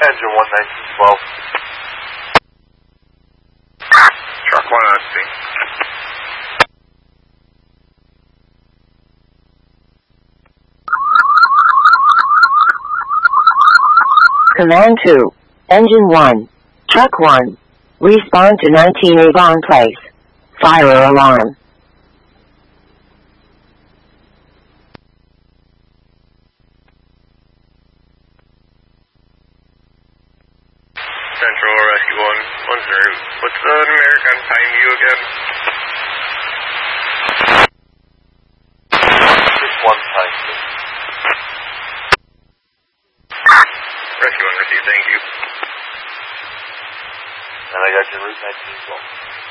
Engine 1, 1912. Truck 1 on scene. Command 2. Engine 1. Truck 1. Respond to 19 Avon Place. Fire alarm. Central Rescue 1. One's en route. What's the numeric on time view again? Just one time. Rescue 1 received, thank you. And I got you en route 1912.